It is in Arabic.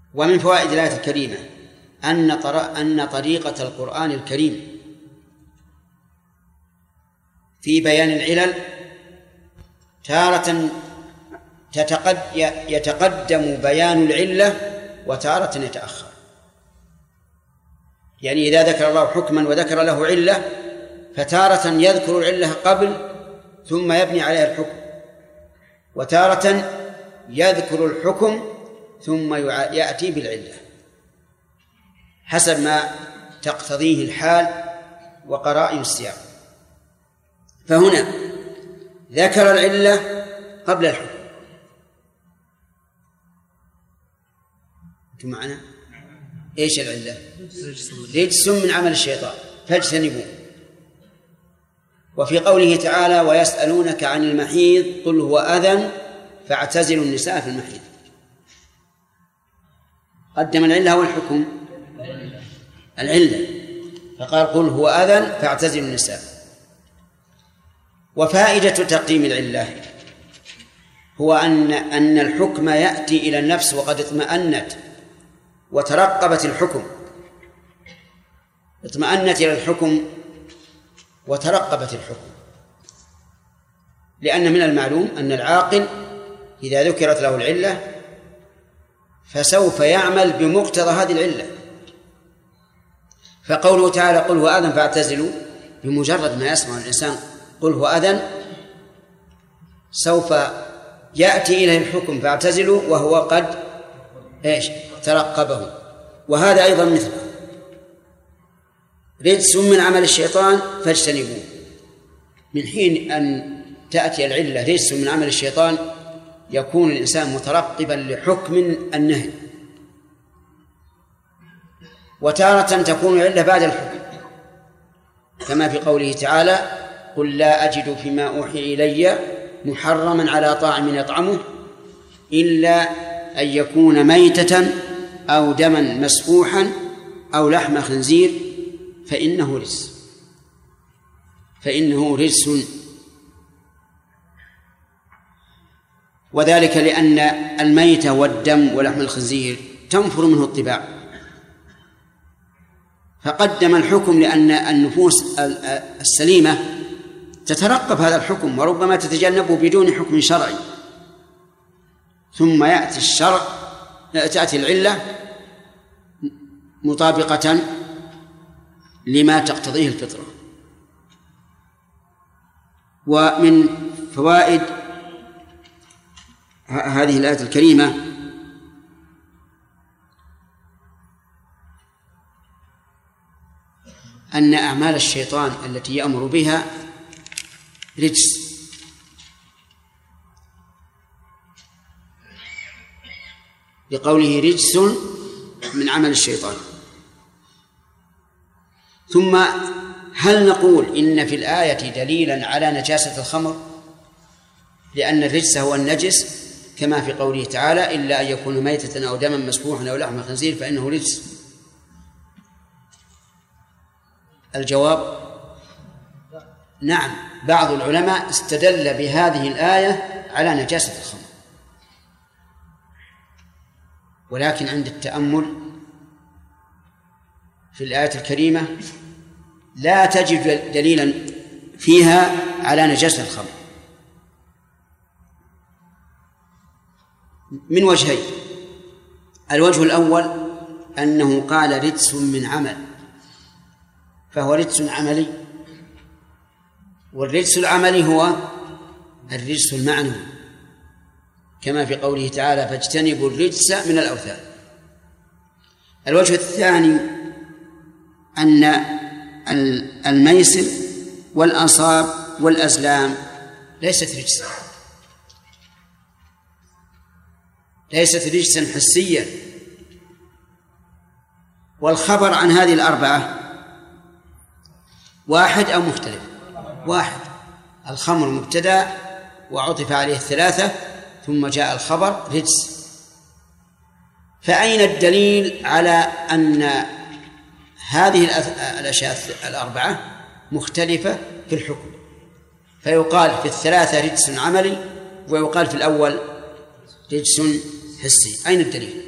ومن فوائد الآية الكريمة أن طريقة القرآن الكريم في بيان العلل تارة يتقدم بيان العلة وتارة يتأخر. يعني إذا ذكر الله حكما وذكر له علة فتارة يذكر العلة قبل ثم يبني عليها الحكم، وتارة يذكر الحكم ثم يأتي بالعلة حسب ما تقتضيه الحال وقرائن السياق. فهنا ذكر العلة قبل الحكم. أنتم معنا؟ إيش العلة؟ رجس من عمل الشيطان فاجتنبوه. وفي قوله تعالى ويسألونك عن المحيض قل هو أذى فاعتزلوا النساء في المحيض، قدم العلة والحكم العلة فقال قل هو أذى فاعتزلوا النساء. وفائدة تقديم العلة هو أن الحكم يأتي إلى النفس وقد اطمأنت وترقبت الحكم، اطمأنت إلى الحكم وترقبت الحكم، لأن من المعلوم أن العاقل إذا ذكرت له العلة فسوف يعمل بمقتضى هذه العلة. فقوله تعالى قل هو أذى فاعتزلوا، بمجرد ما يسمع الإنسان قل هو أذى سوف يأتي إليه الحكم فاعتزلوا وهو قد ترقبه. وهذا أيضا مثله رجس من عمل الشيطان فاجتنبوه. من حين أن تأتي العلة رجس من عمل الشيطان يكون الإنسان مترقبا لحكم النهي، وتارة تكون العلة بعد الحكم كما في قوله تعالى قل لا أجد فيما أوحي إلي محرما على طاعم يطعمه إلا أن يكون ميتة أو دما مسفوحا أو لحم خنزير فإنه رجس. وذلك لأن الميت والدم ولحم الخنزير تنفر منه الطباع، فقدم الحكم لأن النفوس السليمة تترقب هذا الحكم وربما تتجنبه بدون حكم شرعي، ثم يأتي الشرع تأتي العلة مطابقة لما تقتضيه الفطرة. ومن فوائد هذه الآية الكريمة أن أعمال الشيطان التي يأمر بها رجس، بقوله رجس من عمل الشيطان. ثم هل نقول إن في الآية دليلا على نجاسة الخمر لأن الرجس هو النجس كما في قوله تعالى إلا أن يكون ميتة أو دما مسفوحا أو لحم خنزير فإنه رجس؟ الجواب نعم، بعض العلماء استدل بهذه الآية على نجاسة الخمر، ولكن عند التأمل في الآية الكريمة لا تجد دليلا فيها على نجاسة الخمر من وجهين. الوجه الأول أنه قال رجس من عمل، فهو رجس عملي، والرجس العملي هو الرجس المعنوي كما في قوله تعالى فاجتنبوا الرجس من الأوثان. الوجه الثاني أن الميسر والأنصاب والأزلام ليست رجسا حسيا، والخبر عن هذه الأربعة واحد أو مختلف؟ واحد. الخمر مبتدأ وعطف عليه الثلاثة ثم جاء الخبر رجس. فأين الدليل على أن هذه الأشياء الأربعة مختلفة في الحكم؟ فيقال في الثلاثة رجس عملي ويقال في الأول رجس حسي. أين الدليل؟